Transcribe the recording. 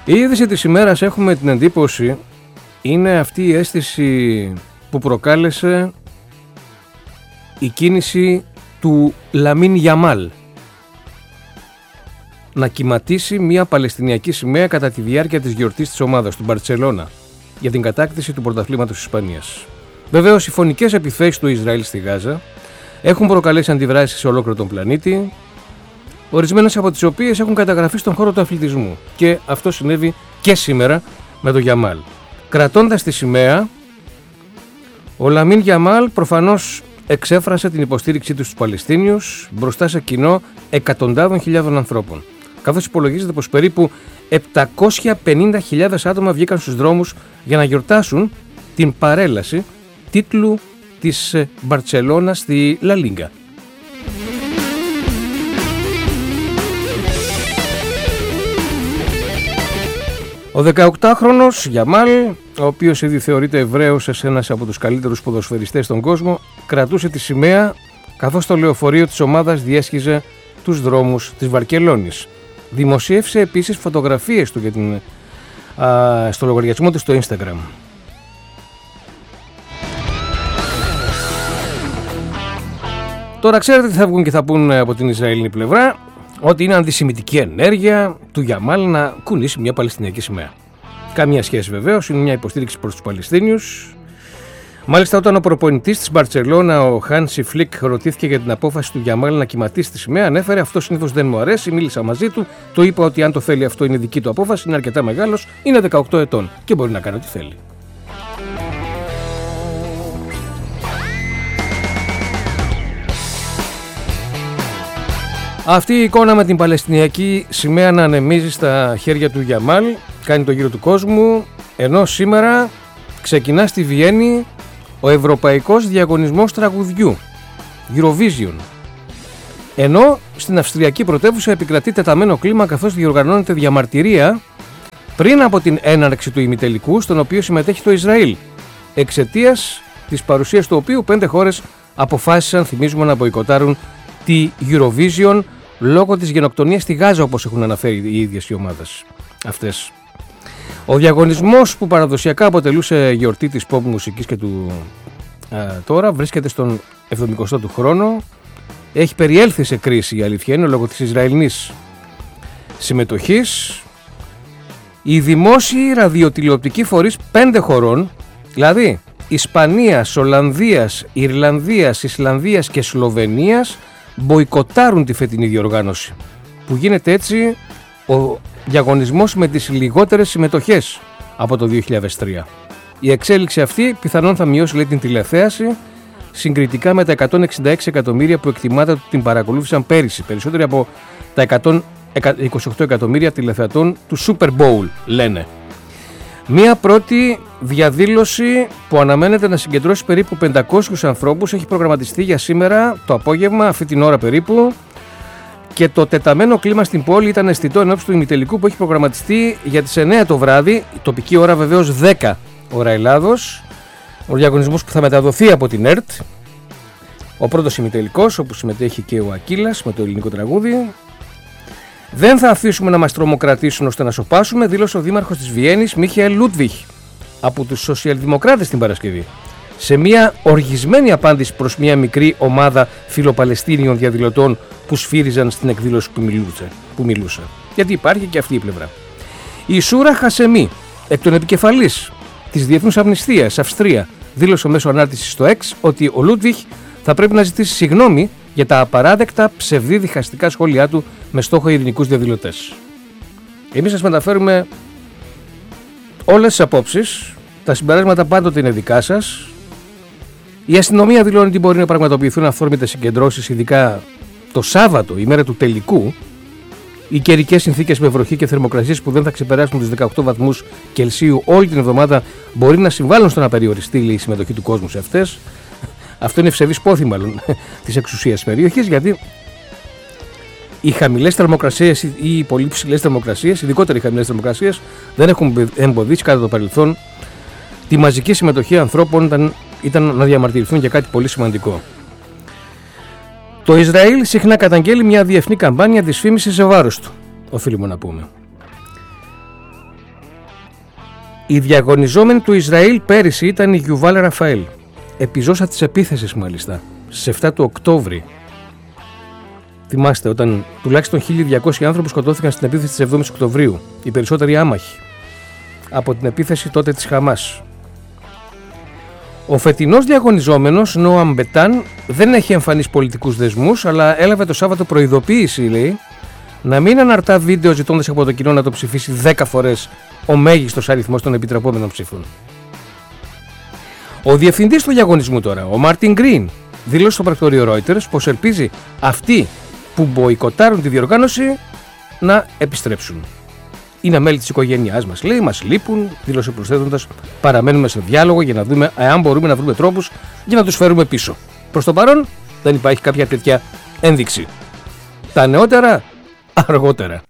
Η είδηση της ημέρας, έχουμε την εντύπωση, είναι αυτή η αίσθηση που προκάλεσε η κίνηση του Λαμίν Γιαμάλ να κυματίσει μια παλαιστινιακή σημαία κατά τη διάρκεια της γιορτής της ομάδας του Μπαρτσελώνα για την κατάκτηση του πρωταθλήματος της Ισπανίας. Βεβαίως, οι φωνικές επιθέσεις του Ισραήλ στη Γάζα έχουν προκαλέσει αντιδράσεις σε ολόκληρο τον πλανήτη, ορισμένες από τις οποίες έχουν καταγραφεί στον χώρο του αθλητισμού. Και αυτό συνέβη και σήμερα με τον Γιαμάλ. Κρατώντας τη σημαία, ο Λαμίν Γιαμάλ προφανώς εξέφρασε την υποστήριξή του στους Παλαιστίνιους μπροστά σε κοινό εκατοντάδων χιλιάδων ανθρώπων. Καθώς υπολογίζεται πως περίπου 750.000 άτομα βγήκαν στους δρόμους για να γιορτάσουν την παρέλαση τίτλου της Μπαρτσελώνα στη Λα Λίγκα. Ο 18χρονος Γιαμάλ, ο οποίος ήδη θεωρείται Εβραίος ως ένας από τους καλύτερους ποδοσφαιριστές στον κόσμο, κρατούσε τη σημαία καθώς το λεωφορείο της ομάδας διέσχιζε τους δρόμους της Βαρκελόνης. Δημοσίευσε επίσης φωτογραφίες του στο λογαριασμό του στο Instagram. Τώρα ξέρετε τι θα βγουν και θα πούν από την Ισραηλινή πλευρά, ότι είναι αντισημιτική ενέργεια του Γιαμάλ να κουνήσει μια παλαιστινιακή σημαία. Καμία σχέση βεβαίως, είναι μια υποστήριξη προς τους Παλαιστίνιους. Μάλιστα, όταν ο προπονητής της Μπαρτσελώνα, ο Χάνσι Φλικ, ρωτήθηκε για την απόφαση του Γιαμάλ να κυματίσει τη σημαία, ανέφερε: αυτό συνήθως δεν μου αρέσει. Μίλησα μαζί του, το είπα ότι αν το θέλει αυτό είναι δική του απόφαση, είναι αρκετά μεγάλος, είναι 18 ετών και μπορεί να κάνει ό,τι θέλει. Αυτή η εικόνα με την παλαιστινιακή σημαία να ανεμίζει στα χέρια του Γιαμάλ κάνει το γύρο του κόσμου, ενώ σήμερα ξεκινά στη Βιέννη ο Ευρωπαϊκός Διαγωνισμός Τραγουδιού, Eurovision. Ενώ στην Αυστριακή πρωτεύουσα επικρατεί τεταμένο κλίμα καθώς διοργανώνεται διαμαρτυρία πριν από την έναρξη του ημιτελικού, στον οποίο συμμετέχει το Ισραήλ, εξαιτίας της παρουσίας του οποίου 5 χώρες αποφάσισαν, θυμίζουμε, να μποϊκοτάρουν τη Eurovision λόγω της γενοκτονίας στη Γάζα, όπως έχουν αναφέρει οι ίδιες οι ομάδες αυτές. Ο διαγωνισμός, που παραδοσιακά αποτελούσε γιορτή της pop μουσικής και του τώρα, βρίσκεται στον 70ο του χρόνο. Έχει περιέλθει σε κρίση, η αλήθεια είναι, λόγω της Ισραηλινής συμμετοχής. Οι δημόσιοι ραδιοτηλεοπτικοί φορείς 5 χωρών, δηλαδή Ισπανίας, Ολλανδίας, Ιρλανδίας, Ισλανδίας και Σλοβενίας, μποϊκοτάρουν τη φετινή διοργάνωση, που γίνεται έτσι ο διαγωνισμός με τις λιγότερες συμμετοχές από το 2003. Η εξέλιξη αυτή πιθανόν θα μειώσει, λέει, την τηλεθέαση συγκριτικά με τα 166 εκατομμύρια που εκτιμάται ότι την παρακολούθησαν πέρυσι, περισσότεροι από τα 128 εκατομμύρια τηλεθεατών του Super Bowl, λένε. Μία πρώτη διαδήλωση που αναμένεται να συγκεντρώσει περίπου 500 ανθρώπους έχει προγραμματιστεί για σήμερα το απόγευμα, αυτή την ώρα περίπου, και το τεταμένο κλίμα στην πόλη ήταν αισθητό εν ώψη του ημιτελικού που έχει προγραμματιστεί για τις 9 το βράδυ, τοπική ώρα βεβαίως 10 ώρα Ελλάδος, ο διαγωνισμός που θα μεταδοθεί από την ΕΡΤ, ο πρώτος ημιτελικός όπου συμμετέχει και ο Ακύλας με το ελληνικό τραγούδι. Δεν θα αφήσουμε να μας τρομοκρατήσουν ώστε να σοπάσουμε, δήλωσε ο δήμαρχος της Βιέννης Μίχαελ Λούντβιχ από τους σοσιαλδημοκράτες την Παρασκευή, σε μια οργισμένη απάντηση προς μια μικρή ομάδα φιλοπαλαιστίνιων διαδηλωτών που σφύριζαν στην εκδήλωση που μιλούσε. Γιατί υπάρχει και αυτή η πλευρά. Η Σούρα Χασεμί, εκ των επικεφαλής της Διεθνούς Αμνηστίας Αυστρία, δήλωσε μέσω ανάρτησης στο X ότι ο Λούντβιχ θα πρέπει να ζητήσει συγγνώμη για τα απαράδεκτα ψευδή διχαστικά σχόλιά του με στόχο ειρηνικούς διαδηλωτές. Εμείς σας μεταφέρουμε όλες τις απόψεις, τα συμπεράσματα πάντοτε είναι δικά σας. Η αστυνομία δηλώνει ότι μπορεί να πραγματοποιηθούν αυθόρμητες συγκεντρώσεις, ειδικά το Σάββατο, η μέρα του τελικού. Οι καιρικές συνθήκες με βροχή και θερμοκρασίες που δεν θα ξεπεράσουν τους 18 βαθμούς Κελσίου όλη την εβδομάδα μπορεί να συμβάλλουν στο να περιοριστεί η συμμετοχή του κόσμου σε αυτές. Αυτό είναι ευσεβής πόθη, μάλλον, της εξουσίας της περιοχής, γιατί οι χαμηλές θερμοκρασίες ή οι πολύ ψηλές θερμοκρασίες, ειδικότερα οι χαμηλές θερμοκρασίες, δεν έχουν εμποδίσει κατά το παρελθόν τη μαζική συμμετοχή ανθρώπων ήταν να διαμαρτυρηθούν για κάτι πολύ σημαντικό. Το Ισραήλ συχνά καταγγέλει μια διεθνή καμπάνια δυσφήμισης σε βάρος του, οφείλουμε να πούμε. Η διαγωνιζόμενη του Ισραήλ πέρυσι ήταν η Γιουβάλ Ραφαέλ. Επιζώσα της επίθεσης μάλιστα, στις 7 του Οκτώβρη. Θυμάστε, όταν τουλάχιστον 1.200 άνθρωποι σκοτώθηκαν στην επίθεση της 7ης Οκτωβρίου, οι περισσότεροι άμαχοι, από την επίθεση τότε της Χαμάς. Ο φετινός διαγωνιζόμενος, Νόαμ Μπετάν, δεν έχει εμφανείς πολιτικούς δεσμούς, αλλά έλαβε το Σάββατο προειδοποίηση, λέει, να μην αναρτά βίντεο ζητώντας από το κοινό να το ψηφίσει 10 φορές ο μέγιστος αριθμός των επιτρεπόμενων ψήφων. Ο διευθυντής του διαγωνισμού τώρα, ο Μάρτιν Γκριν, δήλωσε στο πρακτορείο Reuters πως ελπίζει αυτοί που μποϊκοτάρουν τη διοργάνωση να επιστρέψουν. Είναι μέλη της οικογένειάς μας, λέει, μας λείπουν, δήλωσε προσθέτοντας, παραμένουμε σε διάλογο για να δούμε αν μπορούμε να βρούμε τρόπους για να τους φέρουμε πίσω. Προς το παρόν δεν υπάρχει κάποια τέτοια ένδειξη. Τα νεότερα αργότερα.